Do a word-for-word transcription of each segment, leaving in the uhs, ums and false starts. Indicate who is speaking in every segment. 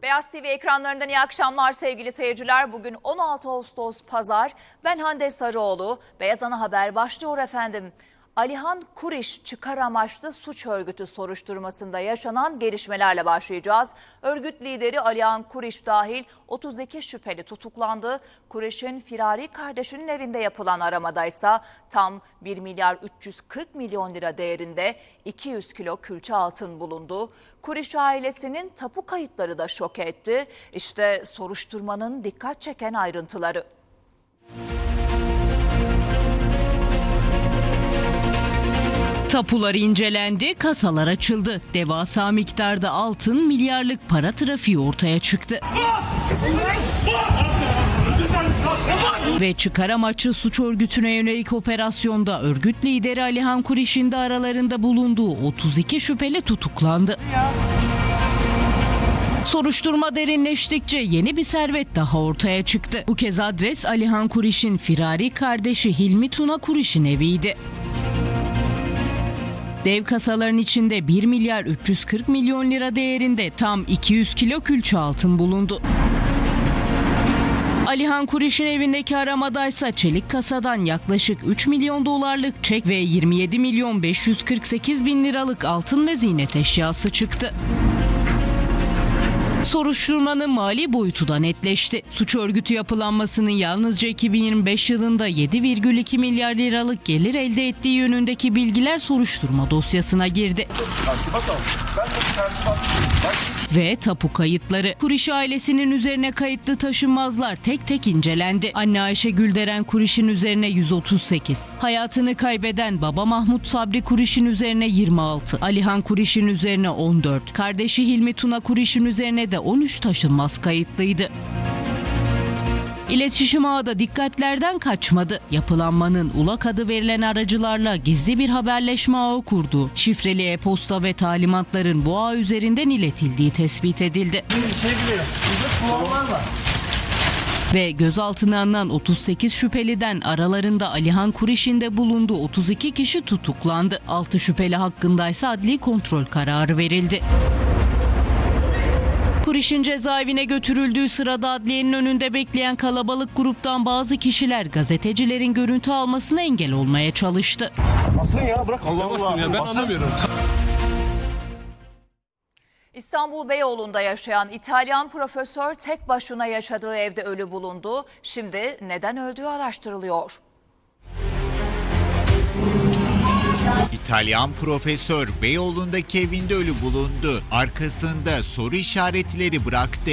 Speaker 1: Beyaz T V ekranlarından iyi akşamlar sevgili seyirciler. Bugün on altı Ağustos Pazar. Ben Hande Sarıoğlu. Beyaz Ana Haber başlıyor efendim. Alihan Kuriş çıkar amaçlı suç örgütü soruşturmasında yaşanan gelişmelerle başlayacağız. Örgüt lideri Alihan Kuriş dahil otuz iki şüpheli tutuklandı. Kuriş'in firari kardeşinin evinde yapılan aramadaysa tam bir milyar üç yüz kırk milyon lira değerinde iki yüz kilo külçe altın bulundu. Kuriş ailesinin tapu kayıtları da şok etti. İşte soruşturmanın dikkat çeken ayrıntıları.
Speaker 2: Tapular incelendi, kasalar açıldı. Devasa miktarda altın, milyarlık para trafiği ortaya çıktı. Ve çıkar amaçlı suç örgütüne yönelik operasyonda örgüt lideri Alihan Kuriş'in de aralarında bulunduğu otuz iki şüpheli tutuklandı. Soruşturma derinleştikçe yeni bir servet daha ortaya çıktı. Bu kez adres Alihan Kuriş'in firari kardeşi Hilmi Tuna Kuriş'in eviydi. Dev kasaların içinde bir milyar üç yüz kırk milyon lira değerinde tam iki yüz kilo külçe altın bulundu. Alihan Kuriş'in evindeki aramadaysa çelik kasadan yaklaşık üç milyon dolarlık çek ve yirmi yedi milyon beş yüz kırk sekiz bin liralık altın ve ziynet eşyası çıktı. Soruşturmanın mali boyutu da netleşti. Suç örgütü yapılanmasının yalnızca iki bin yirmi beş yılında yedi virgül iki milyar liralık gelir elde ettiği yönündeki bilgiler soruşturma dosyasına girdi. Ve tapu kayıtları. Kuriş ailesinin üzerine kayıtlı taşınmazlar tek tek incelendi. Anne Ayşe Gülderen Kuriş'in üzerine yüz otuz sekiz, hayatını kaybeden baba Mahmut Sabri Kuriş'in üzerine yirmi altı, Alihan Kuriş'in üzerine on dört, kardeşi Hilmi Tuna Kuriş'in üzerine de on üç taşınmaz kayıtlıydı. İletişim ağı da dikkatlerden kaçmadı. Yapılanmanın ULAK adı verilen aracılarla gizli bir haberleşme ağı kurduğu, şifreli e-posta ve talimatların bu ağ üzerinden iletildiği tespit edildi. Ve gözaltına alınan otuz sekiz şüpheliden aralarında Alihan Kuriş'in de bulunduğu otuz iki kişi tutuklandı. altı şüpheli hakkındaysa adli kontrol kararı verildi. Kuriş'in cezaevine götürüldüğü sırada adliyenin önünde bekleyen kalabalık gruptan bazı kişiler gazetecilerin görüntü almasına engel olmaya çalıştı.
Speaker 3: Basın ya, bırak Allah Allah ya, ben anlamıyorum.
Speaker 1: İstanbul Beyoğlu'nda yaşayan İtalyan profesör tek başına yaşadığı evde ölü bulundu. Şimdi neden öldüğü araştırılıyor.
Speaker 4: İtalyan profesör Beyoğlu'ndaki evinde ölü bulundu. Arkasında soru işaretleri bıraktı.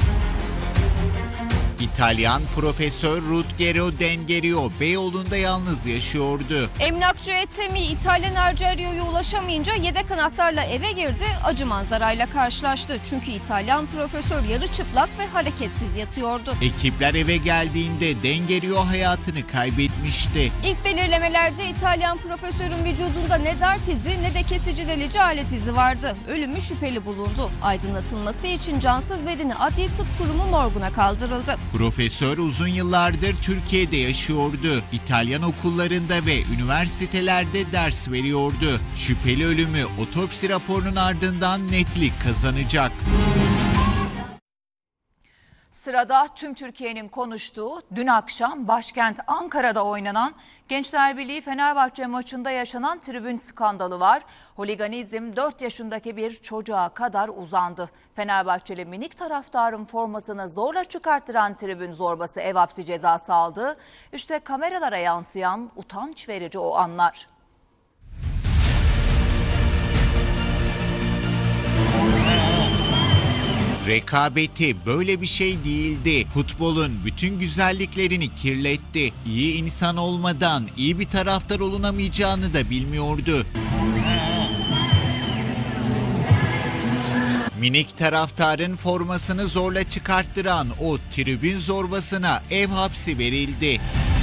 Speaker 4: İtalyan profesör Ruggero Dengerio Beyoğlu'nda yalnız yaşıyordu.
Speaker 5: Emlakçı Etemi İtalyan Argerio'ya ulaşamayınca yedek anahtarla eve girdi, acı manzarayla karşılaştı. Çünkü İtalyan profesör yarı çıplak ve hareketsiz yatıyordu.
Speaker 4: Ekipler eve geldiğinde Dengerio hayatını kaybetmişti.
Speaker 5: İlk belirlemelerde İtalyan profesörün vücudunda ne darp izi ne de kesici delici alet izi vardı. Ölümü şüpheli bulundu. Aydınlatılması için cansız bedeni Adli Tıp Kurumu morguna kaldırıldı.
Speaker 4: Profesör uzun yıllardır Türkiye'de yaşıyordu. İtalyan okullarında ve üniversitelerde ders veriyordu. Şüpheli ölümü otopsi raporunun ardından netlik kazanacak.
Speaker 1: Sırada tüm Türkiye'nin konuştuğu dün akşam başkent Ankara'da oynanan Gençler Birliği Fenerbahçe maçında yaşanan tribün skandalı var. Holiganizm dört yaşındaki bir çocuğa kadar uzandı. Fenerbahçeli minik taraftarın formasını zorla çıkarttıran tribün zorbası ev hapsi cezası aldı. İşte kameralara yansıyan utanç verici o anlar.
Speaker 4: Rekabeti böyle bir şey değildi. Futbolun bütün güzelliklerini kirletti. İyi insan olmadan iyi bir taraftar olunamayacağını da bilmiyordu. Minik taraftarın formasını zorla çıkarttıran o tribün zorbasına ev hapsi verildi.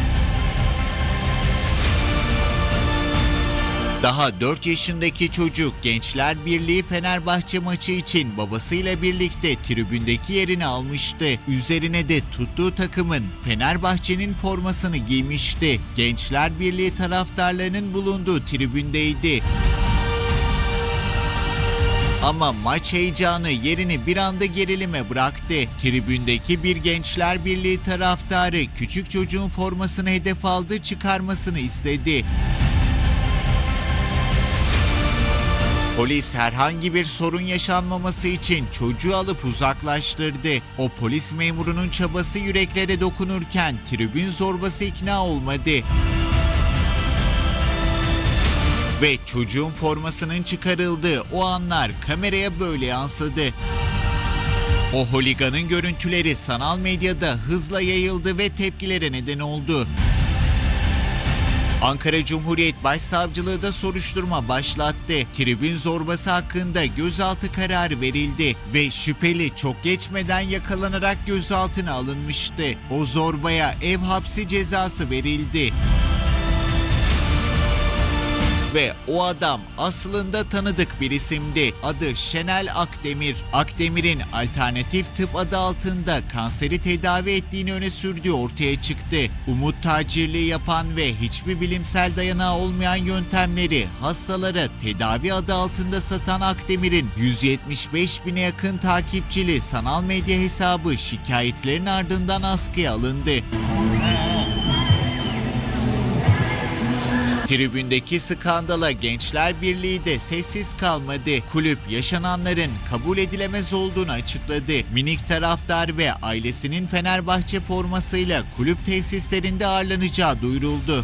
Speaker 4: Daha dört yaşındaki çocuk Gençler Birliği Fenerbahçe maçı için babasıyla birlikte tribündeki yerini almıştı. Üzerine de tuttuğu takımın Fenerbahçe'nin formasını giymişti. Gençler Birliği taraftarlarının bulunduğu tribündeydi. Ama maç heyecanı yerini bir anda gerilime bıraktı. Tribündeki bir Gençler Birliği taraftarı küçük çocuğun formasını hedef aldı, çıkarmasını istedi. Polis herhangi bir sorun yaşanmaması için çocuğu alıp uzaklaştırdı. O polis memurunun çabası yüreklere dokunurken tribün zorbası ikna olmadı. Ve çocuğun formasının çıkarıldığı o anlar kameraya böyle yansıdı. O holiganın görüntüleri sanal medyada hızla yayıldı ve tepkilere neden oldu. Ankara Cumhuriyet Başsavcılığı da soruşturma başlattı. Tribün zorbası hakkında gözaltı kararı verildi ve şüpheli çok geçmeden yakalanarak gözaltına alınmıştı. O zorbaya ev hapsi cezası verildi. Ve o adam aslında tanıdık bir isimdi. Adı Şenel Akdemir. Akdemir'in alternatif tıp adı altında kanseri tedavi ettiğini öne sürdüğü ortaya çıktı. Umut tacirliği yapan ve hiçbir bilimsel dayanağı olmayan yöntemleri hastalara tedavi adı altında satan Akdemir'in yüz yetmiş beş bine yakın takipçili sanal medya hesabı şikayetlerin ardından askıya alındı. Tribündeki skandala Gençler Birliği de sessiz kalmadı. Kulüp yaşananların kabul edilemez olduğunu açıkladı. Minik taraftar ve ailesinin Fenerbahçe formasıyla kulüp tesislerinde ağırlanacağı duyuruldu.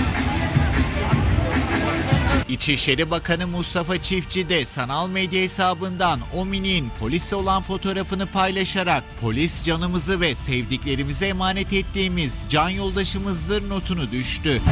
Speaker 4: İçişleri Bakanı Mustafa Çiftçi de sanal medya hesabından o miniğin polis olan fotoğrafını paylaşarak "Polis canımızı ve sevdiklerimize emanet ettiğimiz can yoldaşımızdır" notunu düştü.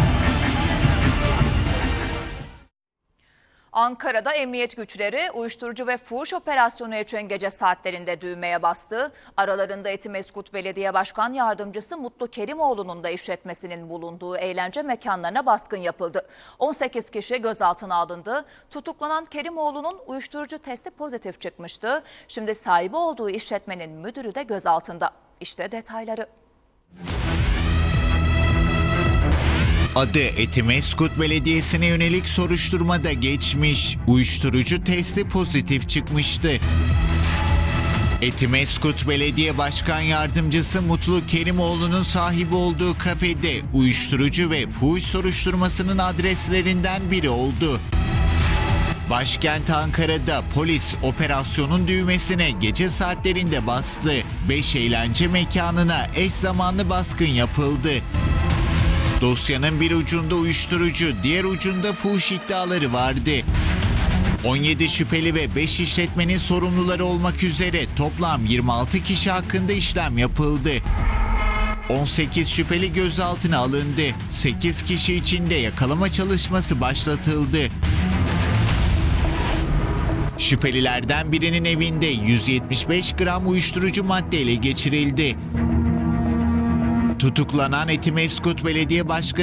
Speaker 1: Ankara'da emniyet güçleri uyuşturucu ve fuhuş operasyonu için gece saatlerinde düğmeye bastı. Aralarında Etimeskut Belediye Başkan Yardımcısı Mutlu Kerimoğlu'nun da işletmesinin bulunduğu eğlence mekanlarına baskın yapıldı. on sekiz kişi gözaltına alındı. Tutuklanan Kerimoğlu'nun uyuşturucu testi pozitif çıkmıştı. Şimdi sahibi olduğu işletmenin müdürü de gözaltında. İşte detayları.
Speaker 4: Adı Etimeskut Belediyesi'ne yönelik soruşturmada geçmiş. Uyuşturucu testi pozitif çıkmıştı. Etimeskut Belediye Başkan Yardımcısı Mutlu Kerimoğlu'nun sahibi olduğu kafede uyuşturucu ve fuhuş soruşturmasının adreslerinden biri oldu. Başkent Ankara'da polis operasyonun düğmesine gece saatlerinde bastı. beş eğlence mekanına eş zamanlı baskın yapıldı. Dosyanın bir ucunda uyuşturucu, diğer ucunda fuhuş iddiaları vardı. on yedi şüpheli ve beş işletmenin sorumluları olmak üzere toplam yirmi altı kişi hakkında işlem yapıldı. on sekiz şüpheli gözaltına alındı. sekiz kişi için de yakalama çalışması başlatıldı. Şüphelilerden birinin evinde yüz yetmiş beş gram uyuşturucu madde ele geçirildi. Tutuklanan Etimeskut Belediye Başkanı